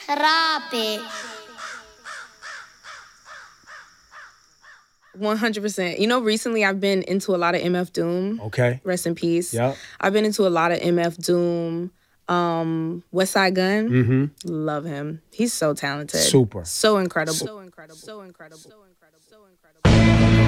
Rape. 100%. You know, recently I've been into a lot of MF Doom. Okay. Rest in peace. Yep. I've been into a lot of MF Doom. West Side Gun. Mm-hmm. Love him. He's so talented. Super. So incredible. So incredible. So incredible. So incredible. So incredible.